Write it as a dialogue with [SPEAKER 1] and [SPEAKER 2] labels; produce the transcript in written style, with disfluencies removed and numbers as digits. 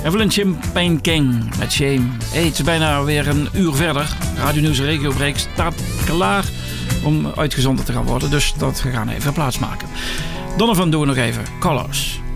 [SPEAKER 1] Evelyn Champagne King met Shame. Hey, het is bijna weer een uur verder. Radio Nieuws Regio Break staat klaar om uitgezonden te gaan worden. Dus dat we gaan even plaatsmaken. Donovan doen we nog even. Colors.